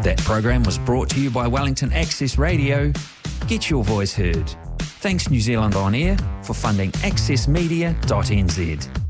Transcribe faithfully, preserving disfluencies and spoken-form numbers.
That program was brought to you by Wellington Access Radio. Get your voice heard. Thanks New Zealand On Air for funding access media dot n z.